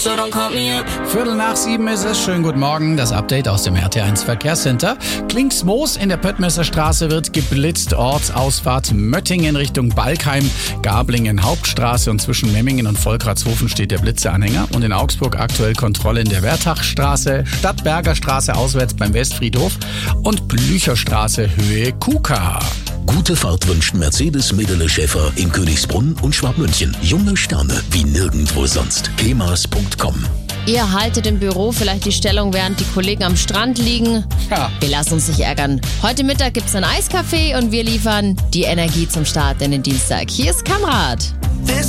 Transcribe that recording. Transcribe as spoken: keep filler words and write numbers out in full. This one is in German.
so don't call me up. Viertel nach sieben ist es. Schönen guten Morgen. Das Update aus dem R T eins Verkehrscenter. Klingsmoos in der Pöttmesserstraße wird geblitzt. Ortsausfahrt Möttingen Richtung Balkheim. Gablingen Hauptstraße und zwischen Memmingen und Volkratshofen steht der Blitzeanhänger. Und in Augsburg aktuell Kontrolle in der Wertachstraße, Stadtberger Straße auswärts beim Westfriedhof und Blücherstraße Höhe Kuka. Gute Fahrt wünscht Mercedes Medele Schäfer in Königsbrunn und Schwabmünchen. Junge Sterne wie nirgendwo sonst. kemas punkt com. Ihr haltet im Büro vielleicht die Stellung, während die Kollegen am Strand liegen. Ja. Wir lassen uns nicht ärgern. Heute Mittag gibt's ein Eiskaffee und wir liefern die Energie zum Start in den Dienstag. Hier ist Kamrat.